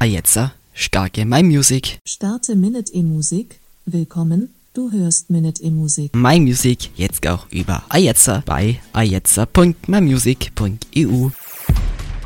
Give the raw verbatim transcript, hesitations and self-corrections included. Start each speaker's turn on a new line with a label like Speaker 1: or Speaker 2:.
Speaker 1: Ajetzer, starke My Music.
Speaker 2: Starte Minute E-Musik. Willkommen, du hörst Minute E-Musik.
Speaker 1: My Music jetzt auch über Ajetzer bei ajetzer punkt my music punkt e u.